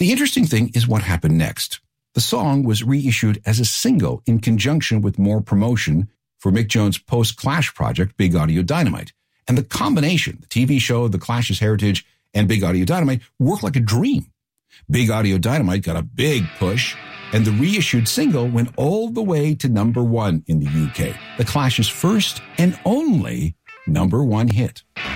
The interesting thing is what happened next. The song was reissued as a single in conjunction with more promotion for Mick Jones' post-Clash project, Big Audio Dynamite. And the combination, the TV show, The Clash's heritage, and Big Audio Dynamite worked like a dream. Big Audio Dynamite got a big push, and the reissued single went all the way to number 1 in the UK, The Clash's first and only number 1 hit.